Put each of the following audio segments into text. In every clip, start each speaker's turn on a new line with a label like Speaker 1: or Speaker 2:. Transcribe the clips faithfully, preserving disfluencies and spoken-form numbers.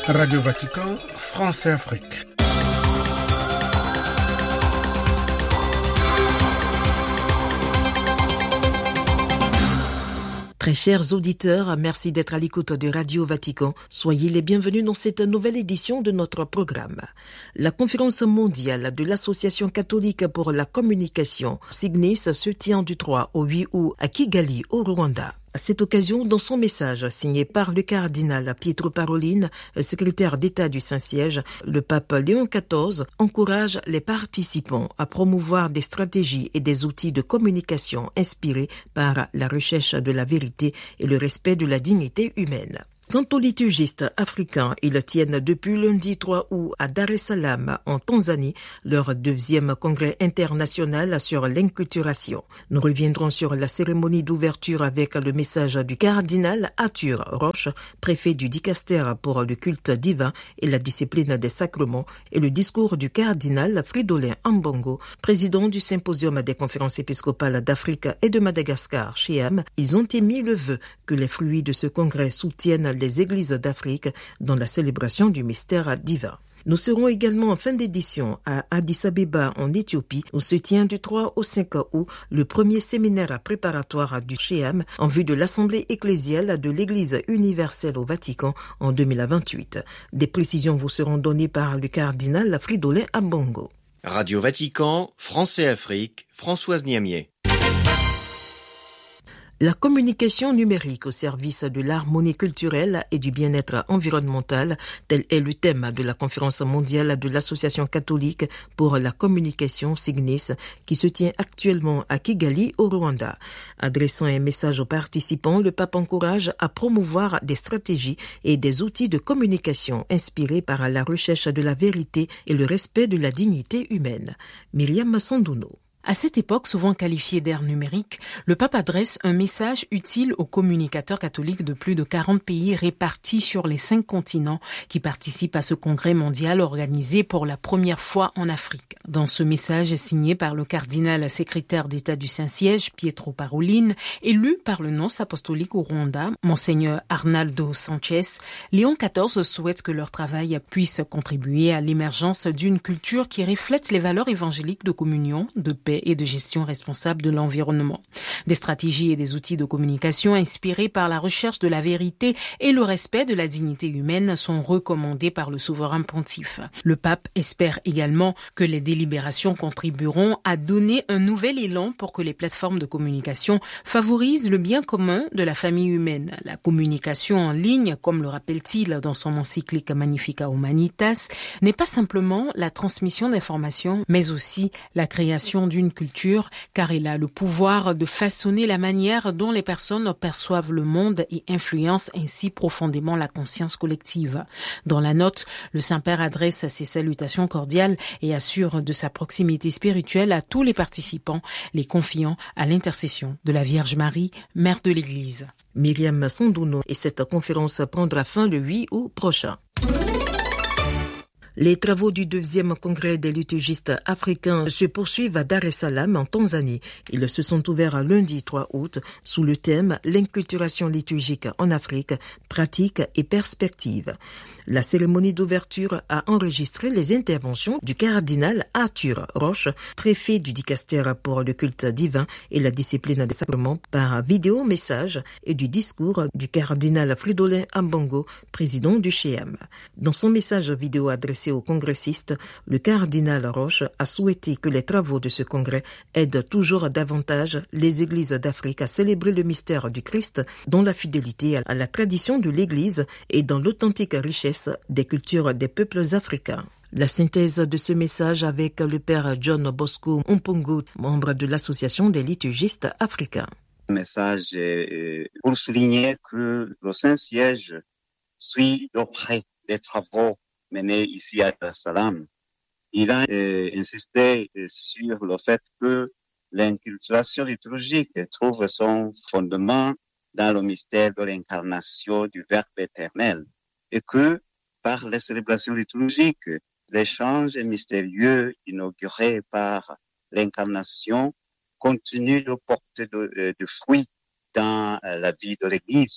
Speaker 1: Radio Vatican, France et Afrique.
Speaker 2: Très chers auditeurs, merci d'être à l'écoute de Radio Vatican. Soyez les bienvenus dans cette nouvelle édition de notre programme. La conférence mondiale de l'Association catholique pour la communication, SIGNIS, se tient du trois au huit août à Kigali, au Rwanda. À cette occasion, dans son message signé par le cardinal Pietro Parolin, secrétaire d'État du Saint-Siège, le pape Léon quatorze encourage les participants à promouvoir des stratégies et des outils de communication inspirés par la recherche de la vérité et le respect de la dignité humaine. Quant aux liturgistes africains, ils tiennent depuis lundi trois août à Dar es Salaam, en Tanzanie, leur deuxième congrès international sur l'inculturation. Nous reviendrons sur la cérémonie d'ouverture avec le message du cardinal Arthur Roche, préfet du Dicaster pour le culte divin et la discipline des sacrements, et le discours du cardinal Fridolin Ambongo, président du Symposium des conférences épiscopales d'Afrique et de Madagascar, C H E M. Ils ont émis le vœu que les fruits de ce congrès soutiennent les églises d'Afrique dans la célébration du mystère divin. Nous serons également en fin d'édition à Addis Abeba en Éthiopie où se tient du trois au cinq août le premier séminaire préparatoire du C H E M en vue de l'Assemblée ecclésiale de l'Église universelle au Vatican en deux mille vingt-huit. Des précisions vous seront données par le cardinal Fridolin Ambongo.
Speaker 3: Radio Vatican, France et Afrique, Françoise Niamier.
Speaker 2: La communication numérique au service de l'harmonie culturelle et du bien-être environnemental, tel est le thème de la conférence mondiale de l'Association catholique pour la communication SIGNIS qui se tient actuellement à Kigali au Rwanda. Adressant un message aux participants, le pape encourage à promouvoir des stratégies et des outils de communication inspirés par la recherche de la vérité et le respect de la dignité humaine. Myriam Sandouno.
Speaker 4: À cette époque, souvent qualifiée d'ère numérique, le pape adresse un message utile aux communicateurs catholiques de plus de quarante pays répartis sur les cinq continents qui participent à ce congrès mondial organisé pour la première fois en Afrique. Dans ce message signé par le cardinal secrétaire d'État du Saint-Siège, Pietro Parolin, et lu par le nonce apostolique au Rwanda, Monseigneur Arnaldo Sanchez, Léon quatorze souhaite que leur travail puisse contribuer à l'émergence d'une culture qui reflète les valeurs évangéliques de communion, de paix et de gestion responsable de l'environnement. Des stratégies et des outils de communication inspirés par la recherche de la vérité et le respect de la dignité humaine sont recommandés par le souverain pontife. Le pape espère également que les délibérations contribueront à donner un nouvel élan pour que les plateformes de communication favorisent le bien commun de la famille humaine. La communication en ligne, comme le rappelle-t-il dans son encyclique Magnificat Humanitas, n'est pas simplement la transmission d'informations, mais aussi la création d'une culture, car elle a le pouvoir de façonner la manière dont les personnes perçoivent le monde et influence ainsi profondément la conscience collective. Dans la note, le Saint-Père adresse ses salutations cordiales et assure de sa proximité spirituelle à tous les participants, les confiant à l'intercession de la Vierge Marie, Mère de l'Église.
Speaker 2: Myriam Sandouno, et cette conférence prendra fin le huit août prochain. Les travaux du deuxième congrès des liturgistes africains se poursuivent à Dar es Salaam en Tanzanie. Ils se sont ouverts lundi trois août sous le thème « L'inculturation liturgique en Afrique, pratiques et perspectives ». La cérémonie d'ouverture a enregistré les interventions du cardinal Arthur Roche, préfet du Dicaster pour le culte divin et la discipline des sacrements, par vidéo-message, et du discours du cardinal Fridolin Ambongo, président du C H E M. Dans son message vidéo adressé aux congressistes, le cardinal Roche a souhaité que les travaux de ce congrès aident toujours davantage les églises d'Afrique à célébrer le mystère du Christ dans la fidélité à la tradition de l'Église et dans l'authentique richesse des cultures des peuples africains. La synthèse de ce message avec le père John Bosco Mpongo, membre de l'Association des liturgistes africains.
Speaker 5: Un message pour souligner que le Saint-Siège suit de près les travaux menés ici à Dar es Salaam. Il a euh, insisté sur le fait que l'inculturation liturgique trouve son fondement dans le mystère de l'incarnation du Verbe éternel et que par les célébrations liturgiques, l'échange mystérieux inauguré par l'incarnation continue de porter de, de fruits dans la vie de l'Église.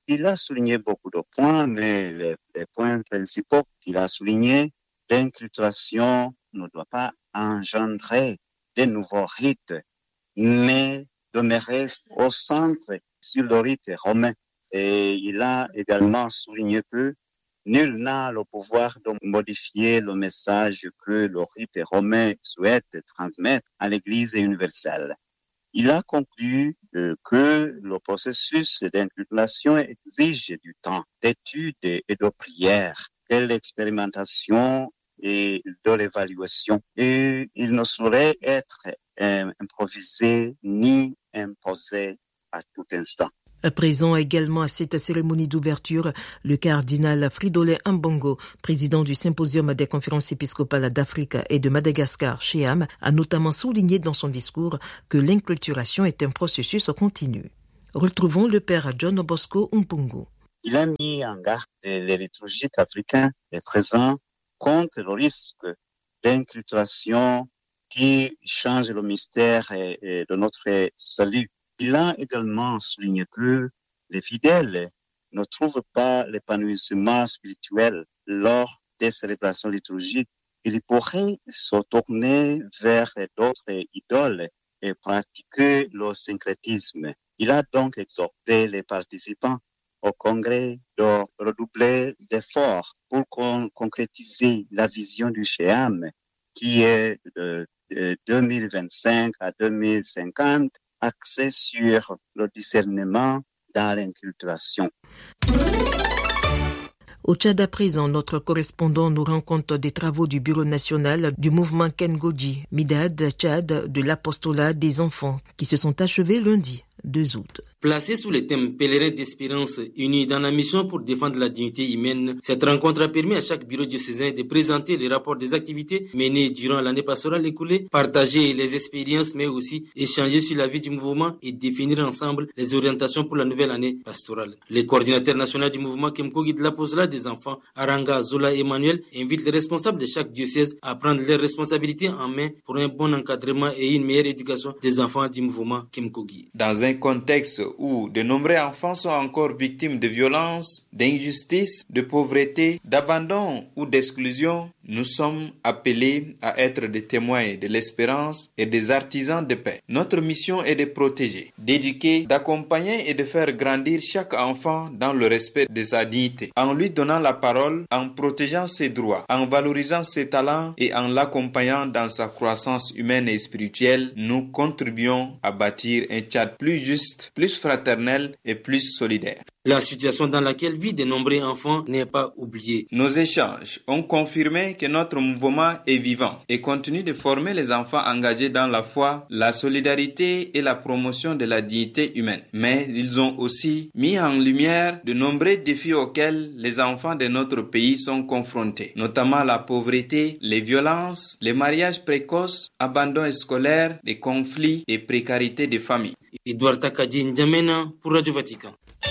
Speaker 5: Il a souligné beaucoup de points, mais les, les points principaux qu'il a soulignés, l'inculturation ne doit pas engendrer de nouveaux rites, mais demeurer au centre sur le rite romain. Et il a également souligné que nul n'a le pouvoir de modifier le message que le rite romain souhaite transmettre à l'Église universelle. Il a conclu euh, que le processus d'inculturation exige du temps d'étude et de prière, de l'expérimentation et de l'évaluation. Et il ne saurait être euh, improvisé ni imposé à tout instant.
Speaker 2: Présent également à cette cérémonie d'ouverture, le cardinal Fridolin Ambongo, président du Symposium des conférences épiscopales d'Afrique et de Madagascar, C E A M, a notamment souligné dans son discours que l'inculturation est un processus continu. Retrouvons le père John Bosco Umpungu.
Speaker 5: Il a mis en garde les liturgiques africains et présents contre le risque d'inculturation qui change le mystère de notre salut. Il a également souligné que les fidèles ne trouvent pas l'épanouissement spirituel lors des célébrations liturgiques. Ils pourraient se tourner vers d'autres idoles et pratiquer le syncrétisme. Il a donc exhorté les participants au congrès de redoubler d'efforts pour con- concrétiser la vision du C E A M qui est de, de deux mille vingt-cinq à deux mille cinquante axé sur le discernement dans l'inculturation.
Speaker 2: Au Tchad à présent, notre correspondant nous rend compte des travaux du Bureau national du mouvement Kengoji, Midad Tchad de l'apostolat des enfants, qui se sont achevés lundi deux août.
Speaker 6: Placé sous le thème Pèlerins d'espérance unis dans la mission pour défendre la dignité humaine, cette rencontre a permis à chaque bureau diocésain de présenter les rapports des activités menées durant l'année pastorale écoulée, partager les expériences mais aussi échanger sur la vie du mouvement et définir ensemble les orientations pour la nouvelle année pastorale. Le coordinateur national du mouvement Kemkogi de l'apostolat des enfants, Aranga Zola Emmanuel, invite les responsables de chaque diocèse à prendre leurs responsabilités en main pour un bon encadrement et une meilleure éducation des enfants du mouvement Kemkogi.
Speaker 7: Dans un contexte où de nombreux enfants sont encore victimes de violences, d'injustice, de pauvreté, d'abandon ou d'exclusion, nous sommes appelés à être des témoins de l'espérance et des artisans de paix. Notre mission est de protéger, d'éduquer, d'accompagner et de faire grandir chaque enfant dans le respect de sa dignité, en lui donnant la parole, en protégeant ses droits, en valorisant ses talents et en l'accompagnant dans sa croissance humaine et spirituelle. Nous contribuons à bâtir un Tchad plus juste, plus fraternel et plus solidaire.
Speaker 6: La situation dans laquelle vivent de nombreux enfants n'est pas oubliée.
Speaker 7: Nos échanges ont confirmé que notre mouvement est vivant et continue de former les enfants engagés dans la foi, la solidarité et la promotion de la dignité humaine. Mais ils ont aussi mis en lumière de nombreux défis auxquels les enfants de notre pays sont confrontés, notamment la pauvreté, les violences, les mariages précoces, abandon scolaire, les conflits et précarité des familles.
Speaker 6: Edouard Takadji N'Djamena pour Radio Vatican.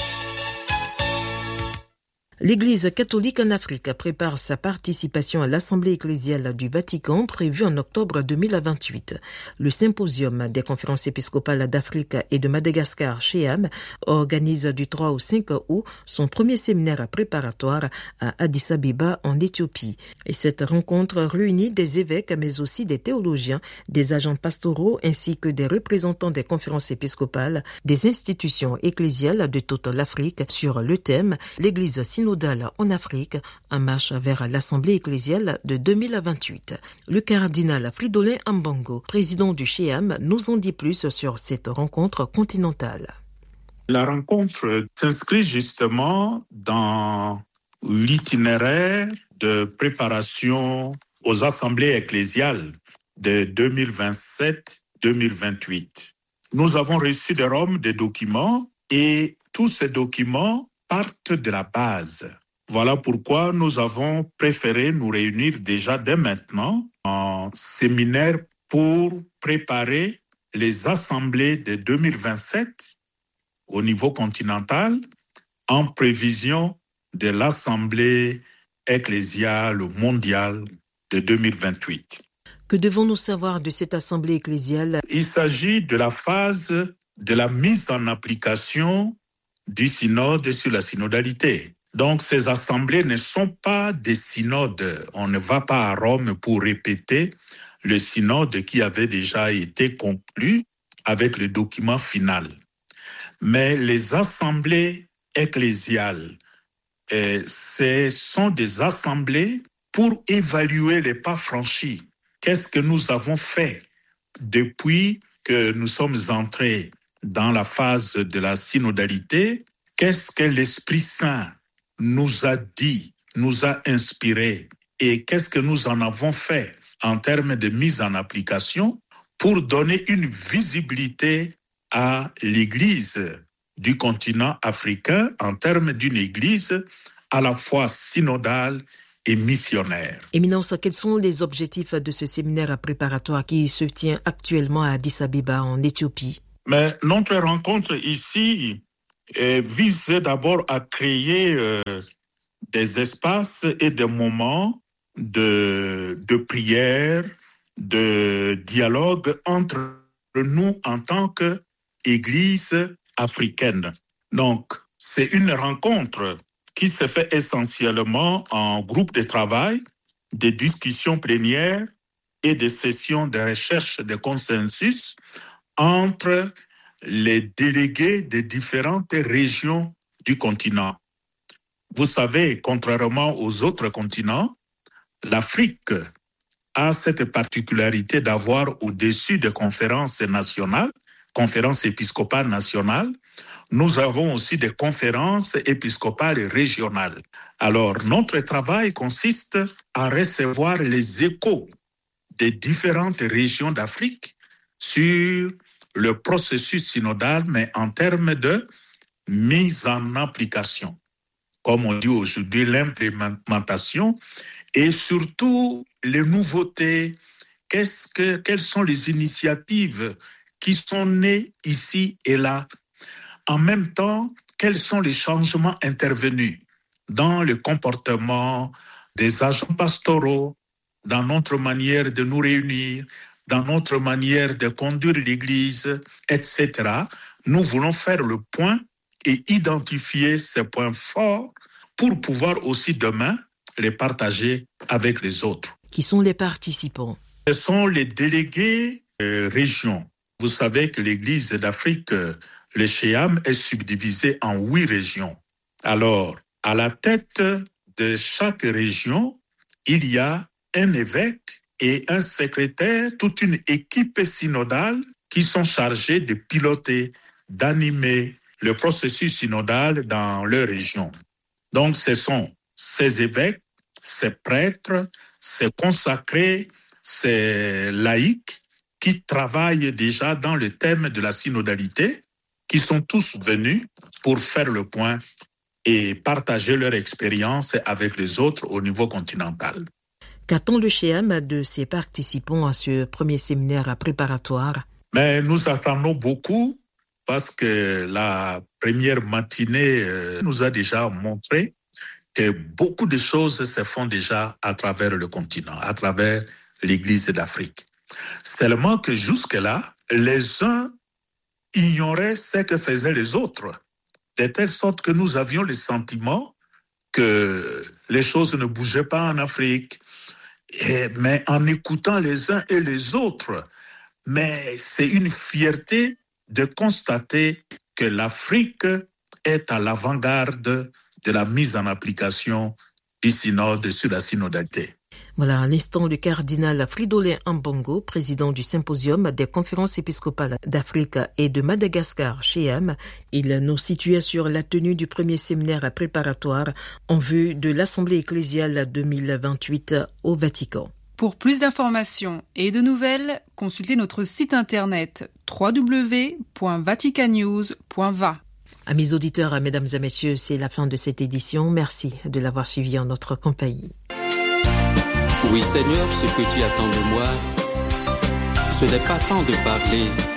Speaker 2: L'Église catholique en Afrique prépare sa participation à l'Assemblée ecclésiale du Vatican prévue en octobre deux mille vingt-huit. Le Symposium des conférences épiscopales d'Afrique et de Madagascar, C E A M, organise du trois au cinq août son premier séminaire préparatoire à Addis Abeba en Éthiopie. Et cette rencontre réunit des évêques mais aussi des théologiens, des agents pastoraux ainsi que des représentants des conférences épiscopales, des institutions ecclésiales de toute l'Afrique sur le thème « L'Église synodale en Afrique, en marche vers l'Assemblée ecclésiale de deux mille vingt-huit. Le cardinal Fridolin Ambongo, président du C E A M, nous en dit plus sur cette rencontre continentale.
Speaker 8: La rencontre s'inscrit justement dans l'itinéraire de préparation aux assemblées ecclésiales de deux mille vingt-sept deux mille vingt-huit. Nous avons reçu de Rome des documents et tous ces documents partent de la base. Voilà pourquoi nous avons préféré nous réunir déjà dès maintenant en séminaire pour préparer les assemblées de deux mille vingt-sept au niveau continental en prévision de l'Assemblée ecclésiale mondiale de deux mille vingt-huit.
Speaker 2: Que devons-nous savoir de cette Assemblée ecclésiale ?
Speaker 8: Il s'agit de la phase de la mise en application du synode sur la synodalité. Donc, ces assemblées ne sont pas des synodes. On ne va pas à Rome pour répéter le synode qui avait déjà été conclu avec le document final. Mais les assemblées ecclésiales, euh, ce sont des assemblées pour évaluer les pas franchis. Qu'est-ce que nous avons fait depuis que nous sommes entrés dans la phase de la synodalité? Qu'est-ce que l'Esprit Saint nous a dit, nous a inspiré, et qu'est-ce que nous en avons fait en termes de mise en application pour donner une visibilité à l'Église du continent africain en termes d'une Église à la fois synodale et missionnaire.
Speaker 2: Éminence, quels sont les objectifs de ce séminaire préparatoire qui se tient actuellement à Addis Abeba en Éthiopie?
Speaker 8: Mais notre rencontre ici euh, vise d'abord à créer euh, des espaces et des moments de, de prière, de dialogue entre nous en tant qu'Église africaine. Donc, c'est une rencontre qui se fait essentiellement en groupe de travail, des discussions plénières et des sessions de recherche de consensus entre les délégués des différentes régions du continent. Vous savez, contrairement aux autres continents, l'Afrique a cette particularité d'avoir au-dessus des conférences nationales, conférences épiscopales nationales, nous avons aussi des conférences épiscopales régionales. Alors, notre travail consiste à recevoir les échos des différentes régions d'Afrique sur le processus synodal, mais en termes de mise en application. Comme on dit aujourd'hui, l'implémentation et surtout les nouveautés. Qu'est-ce que, quelles sont les initiatives qui sont nées ici et là? En même temps, quels sont les changements intervenus dans le comportement des agents pastoraux, dans notre manière de nous réunir, dans notre manière de conduire l'Église, et cetera. Nous voulons faire le point et identifier ces points forts pour pouvoir aussi demain les partager avec les autres.
Speaker 2: Qui sont les participants?
Speaker 8: Ce sont les délégués euh, régions. Vous savez que l'Église d'Afrique, le Shéam, est subdivisée en huit régions. Alors, à la tête de chaque région, il y a un évêque et un secrétaire, toute une équipe synodale qui sont chargés de piloter, d'animer le processus synodal dans leur région. Donc, ce sont ces évêques, ces prêtres, ces consacrés, ces laïcs qui travaillent déjà dans le thème de la synodalité, qui sont tous venus pour faire le point et partager leur expérience avec les autres au niveau continental.
Speaker 2: Qu'attend le Shéam de ses participants à ce premier séminaire préparatoire?
Speaker 8: Mais nous attendons beaucoup parce que la première matinée euh, nous a déjà montré que beaucoup de choses se font déjà à travers le continent, à travers l'Église d'Afrique. Seulement que jusque-là, les uns ignoraient ce que faisaient les autres, de telle sorte que nous avions le sentiment que les choses ne bougeaient pas en Afrique, et, mais en écoutant les uns et les autres. Mais c'est une fierté de constater que l'Afrique est à l'avant-garde de la mise en application du synode sur la synodalité.
Speaker 2: Voilà, à l'instant, le cardinal Fridolin Ambongo, président du symposium des conférences épiscopales d'Afrique et de Madagascar, Shéam, il nous situait sur la tenue du premier séminaire préparatoire en vue de l'Assemblée ecclésiale deux mille vingt-huit au Vatican.
Speaker 9: Pour plus d'informations et de nouvelles, consultez notre site internet w w w point vatican news point v a.
Speaker 2: Amis auditeurs, mesdames et messieurs, c'est la fin de cette édition. Merci de l'avoir suivi en notre compagnie.
Speaker 10: Oui Seigneur, ce que tu attends de moi, ce n'est pas tant de parler,